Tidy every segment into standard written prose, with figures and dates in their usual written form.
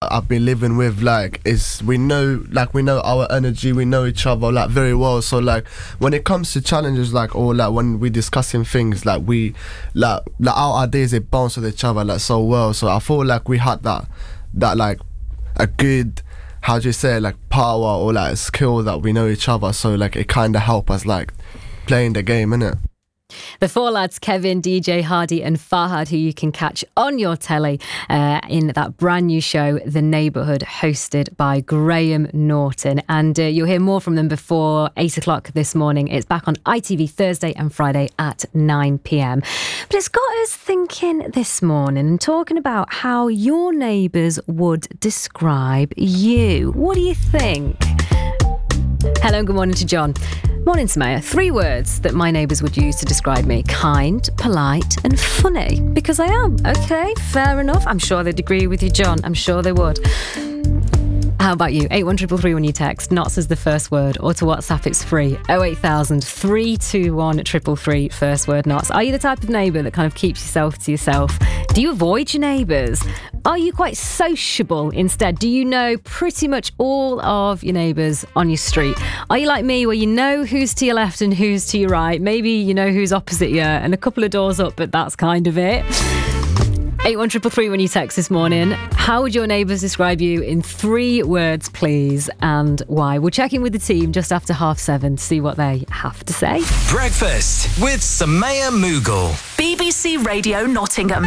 I've been living with, like, is we know our energy, we know each other like very well. So like when it comes to challenges, like, or like when we discussing things, like we like our ideas, they bounce with each other like so well. So I feel like we had that like a good, how do you say, like power or like skill that we know each other. So like it kind of help us like playing the game, innit? The four lads, Kevin, DJ, Hardy and Farhad, who you can catch on your telly in that brand new show, The Neighbourhood, hosted by Graham Norton. And you'll hear more from them before 8 o'clock this morning. It's back on ITV Thursday and Friday at 9 p.m. But it's got us thinking this morning and talking about how your neighbours would describe you. What do you think? Hello and good morning to John. Morning, Samaya. 3 words that my neighbours would use to describe me: kind, polite and funny. Because I am. Okay, fair enough. I'm sure they'd agree with you, John. I'm sure they would. How about you? 81333 when you text. Knots as the first word, or to WhatsApp it's free. 08000 321 333, first word knots. Are you the type of neighbour that kind of keeps yourself to yourself? Do you avoid your neighbours? Are you quite sociable instead? Do you know pretty much all of your neighbours on your street? Are you like me, where you know who's to your left and who's to your right? Maybe you know who's opposite you and a couple of doors up, but that's kind of it. 81333 when you text this morning. How would your neighbours describe you in 3 words, please, and why? We'll check in with the team just after 7:30 to see what they have to say. Breakfast with Samaya Mughal. BBC Radio Nottingham.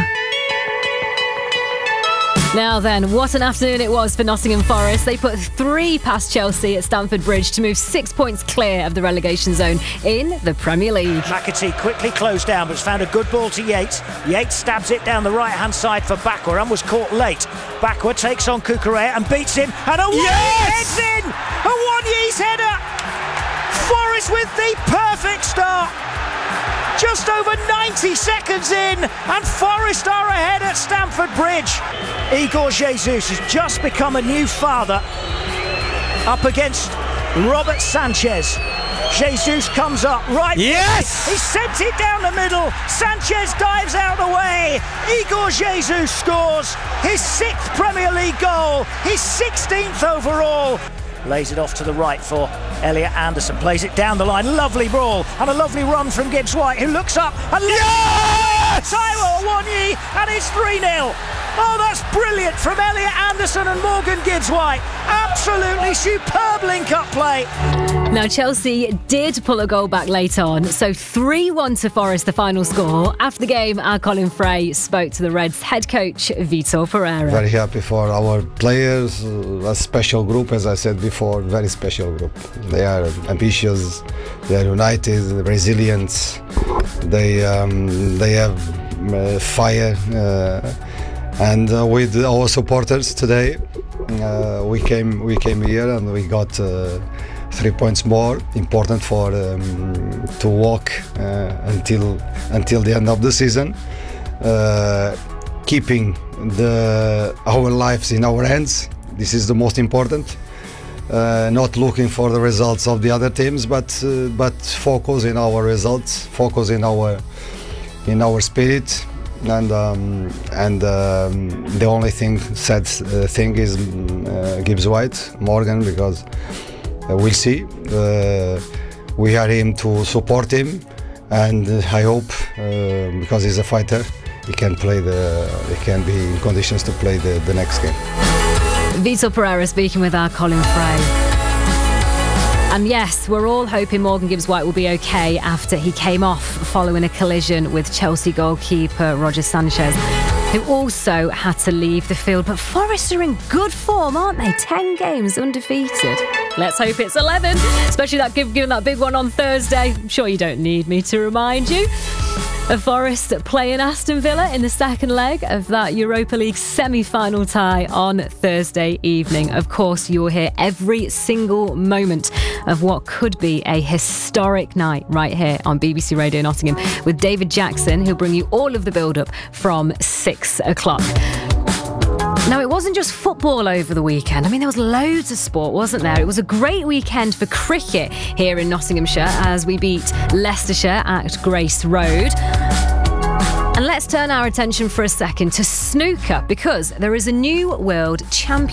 Now then, what an afternoon it was for Nottingham Forest. They put 3 past Chelsea at Stamford Bridge to move 6 points clear of the relegation zone in the Premier League. McAtee quickly closed down, but has found a good ball to Yates. Yates stabs it down the right-hand side for Bakwa and was caught late. Bakwa takes on Kukurea and beats him, and heads in! Awoniyi's header! Forest with the perfect start. Just over 90 seconds in, and Forest are ahead at Stamford Bridge. Igor Jesus has just become a new father up against Robert Sanchez. Jesus comes up right. Yes! He sent it down the middle. Sanchez dives out the way. Igor Jesus scores his 6th Premier League goal, his 16th overall. Lays it off to the right for Elliot Anderson. Plays it down the line. Lovely ball and a lovely run from Gibbs-White, who looks up and Taiwo Awoniyi, and it's 3-0. Oh, that's brilliant from Elliot Anderson and Morgan Gibbs-White. Absolutely superb link-up play. Now, Chelsea did pull a goal back late on, so 3-1 to Forest, the final score. After the game, our Colin Fray spoke to the Reds head coach, Vitor Pereira. Very happy for our players, a special group, as I said before, very special group. They are ambitious, they are united, resilient, they have fire, and with our supporters today, we came here and we got 3 points more, important for to walk until the end of the season, keeping our lives in our hands. This is the most important. Not looking for the results of the other teams, but focus in our results, focus in our spirit, and the only sad thing is Gibbs-White, Morgan, because we'll see. We are him to support him, and I hope because he's a fighter, he can be in conditions to play the next game. Vitor Pereira speaking with our Colin Fray. And yes, we're all hoping Morgan Gibbs-White will be okay after he came off following a collision with Chelsea goalkeeper Roger Sanchez, who also had to leave the field. But Forest are in good form, aren't they? 10 games undefeated. Let's hope it's 11, especially given that big one on Thursday. I'm sure you don't need me to remind you. Forest playing Aston Villa in the second leg of that Europa League semi-final tie on Thursday evening. Of course, you'll hear every single moment of what could be a historic night right here on BBC Radio Nottingham with David Jackson, who'll bring you all of the build-up from 6 o'clock. Now, it wasn't just football over the weekend. I mean, there was loads of sport, wasn't there? It was a great weekend for cricket here in Nottinghamshire as we beat Leicestershire at Grace Road. And let's turn our attention for a second to snooker, because there is a new world champion